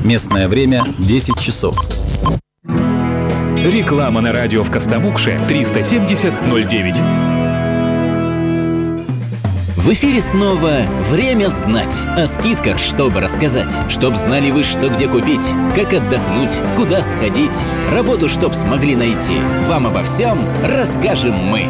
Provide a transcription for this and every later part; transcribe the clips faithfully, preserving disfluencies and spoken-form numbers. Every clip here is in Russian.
Местное время десять часов. Реклама на радио в Костомукше триста семьдесят ноль девять. В эфире снова «Время знать». О скидках, чтобы рассказать. Чтоб знали вы, что где купить, как отдохнуть, куда сходить. Работу, чтоб смогли найти. Вам обо всем расскажем мы.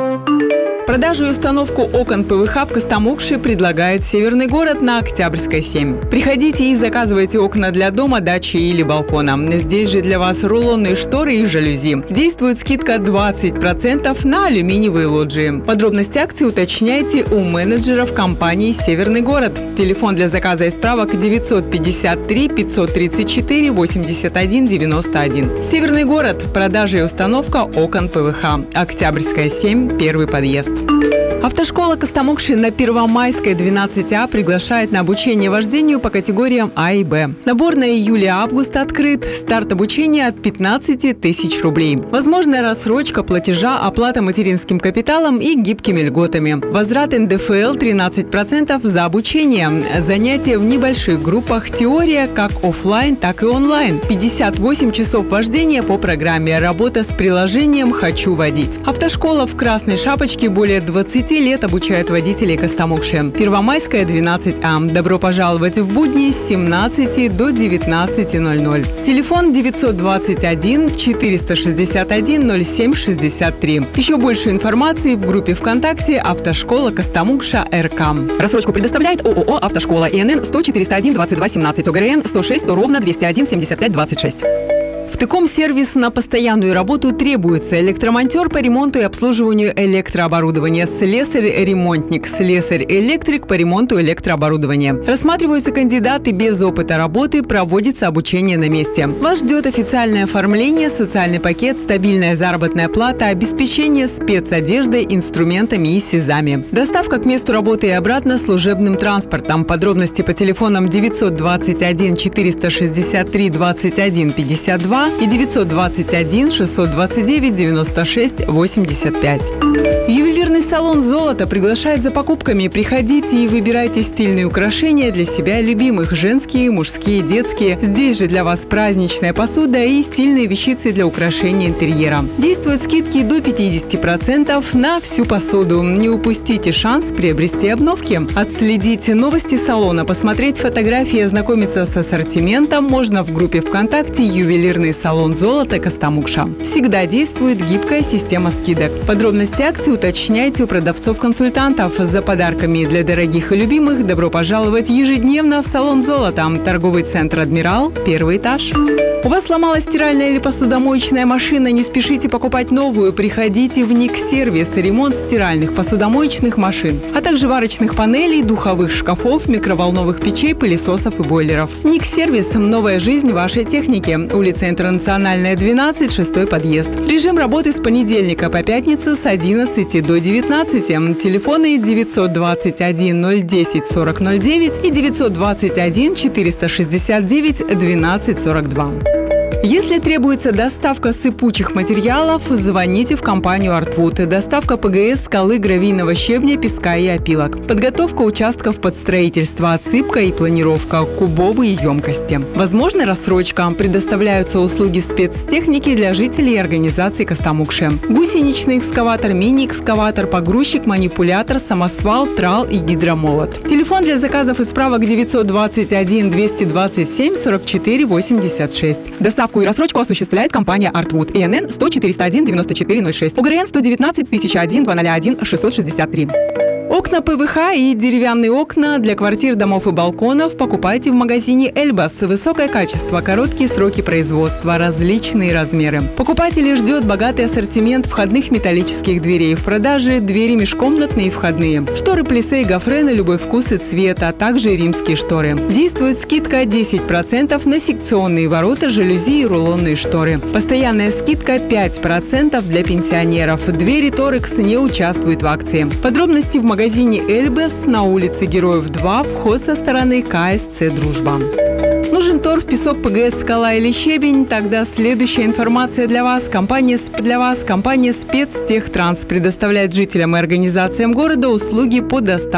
Продажу и установку окон ПВХ в Костомукше предлагает Северный город на Октябрьской, семь. Приходите и заказывайте окна для дома, дачи или балкона. Здесь же для вас рулонные шторы и жалюзи. Действует скидка двадцать процентов на алюминиевые лоджии. Подробности акции уточняйте у менеджеров компании «Северный город». Телефон для заказа и справок девятьсот пятьдесят три пятьсот тридцать четыре восемьдесят один девяносто один. Северный город. Продажа и установка окон ПВХ. Октябрьская, семь. Первый подъезд. Автошкола Костомукши на Первомайской, двенадцать А приглашает на обучение вождению по категориям А и Б. Набор на июль-август открыт. Старт обучения от пятнадцати тысяч рублей. Возможная рассрочка платежа, оплата материнским капиталом и гибкими льготами. Возврат эн дэ эф эл тринадцать процентов за обучение. Занятия в небольших группах. Теория как офлайн, так и онлайн. пятьдесят восемь часов вождения по программе. Работа с приложением «Хочу водить». Автошкола в Красной Шапочке более двадцати лет обучает водителей Костомукши. Первомайская, двенадцать А. Добро пожаловать в будни с семнадцати до девятнадцати ноль-ноль. Телефон девятьсот двадцать один четыреста шестьдесят один ноль семь шестьдесят три. Еще больше информации в группе ВКонтакте «Автошкола Костомукша эр ка». Рассрочку предоставляет ООО «Автошкола» И Н Н сто четыреста один двадцать два семнадцать, О Г Р Н сто шесть сто ровно двести один семьдесят пять двадцать шесть. В Тыком-сервис на постоянную работу требуется электромонтер по ремонту и обслуживанию электрооборудования, слесарь-ремонтник, слесарь-электрик по ремонту электрооборудования. Рассматриваются кандидаты без опыта работы, проводится обучение на месте. Вас ждет официальное оформление, социальный пакет, стабильная заработная плата, обеспечение спецодеждой, инструментами и СИЗами. Доставка к месту работы и обратно служебным транспортом. Подробности по телефонам девятьсот двадцать один четыреста шестьдесят три двадцать один пятьдесят два и девятьсот двадцать один шестьсот двадцать девять девяносто шесть восемьдесят пять. Ювелирный салон «Золото» приглашает за покупками. Приходите и выбирайте стильные украшения для себя и любимых. Женские, мужские, детские. Здесь же для вас праздничная посуда и стильные вещицы для украшения интерьера. Действуют скидки до пятьдесят процентов на всю посуду. Не упустите шанс приобрести обновки. Отследить новости салона, посмотреть фотографии и ознакомиться с ассортиментом можно в группе ВКонтакте «Ювелирный салон «Золото» Костомукша». Всегда действует гибкая система скидок. Подробности акции уточняйте у продавцов-консультантов. За подарками для дорогих и любимых добро пожаловать ежедневно в салон «Золото». Торговый центр «Адмирал», первый этаж. У вас сломалась стиральная или посудомоечная машина? Не спешите покупать новую. Приходите в Ник-сервис. Ремонт стиральных, посудомоечных машин, а также варочных панелей, духовых шкафов, микроволновых печей, пылесосов и бойлеров. Ник-сервис. Новая жизнь вашей техники. Улица Интернациональная, двенадцать, шестой подъезд. Режим работы с понедельника по пятницу с одиннадцати до девятнадцати. Телефоны девятьсот двадцать один ноль десять сорок ноль девять и девятьсот двадцать один четыреста шестьдесят девять двенадцать сорок два. Если требуется доставка сыпучих материалов, звоните в компанию «Артвуд». Доставка П Г С, скалы, гравийного щебня, песка и опилок. Подготовка участков под строительство, отсыпка и планировка, кубовые емкости. Возможна рассрочка. Предоставляются услуги спецтехники для жителей и организаций Костомукши. Гусеничный экскаватор, мини-экскаватор, погрузчик, манипулятор, самосвал, трал и гидромолот. Телефон для заказов и справок девятьсот двадцать один двести двадцать семь сорок четыре восемьдесят шесть. Доставку и рассрочку осуществляет компания «Артвуд». И Н Н сто четыреста один девяносто четыре ноль шесть. О Г Р Н сто девятнадцать тысяча один двести один шестьсот шестьдесят три. Окна П В Х и деревянные окна для квартир, домов и балконов покупайте в магазине «Эльбас». Высокое качество, короткие сроки производства, различные размеры. Покупателей ждет богатый ассортимент входных металлических дверей. В продаже двери межкомнатные и входные. Шторы плисе и гофре на любой вкус и цвет, а также римские шторы. Действует скидка десять процентов на секционные ворота, жалюзи и рулонные шторы. Постоянная скидка пять процентов для пенсионеров. Двери Торекс не участвуют в акции. Подробности в магазине В магазине «Эльбас» на улице Героев два, вход со стороны К С Ц «Дружба». Нужен торф, песок, П Г С, скала или щебень? Тогда следующая информация для вас. Компания для вас. Компания «Спецтехтранс» предоставляет жителям и организациям города услуги по доставке